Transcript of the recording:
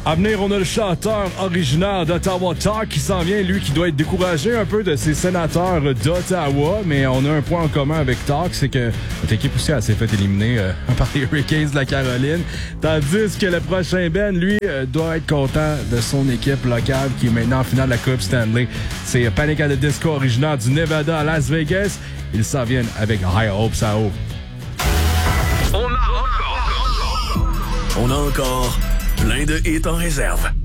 À venir, on a le chanteur originaire d'Ottawa Talk qui s'en vient, lui, qui doit être découragé un peu de ses sénateurs d'Ottawa, mais on a un point en commun avec Talk, c'est que notre équipe aussi s'est fait éliminer par les Hurricanes de la Caroline, tandis que le prochain Ben, lui, doit être content de son équipe locale qui est maintenant en finale de la Coupe Stanley. C'est Panic at the Disco originaire du Nevada à Las Vegas. Ils s'en viennent avec High Hopes à haut. On a encore plein de hits en réserve.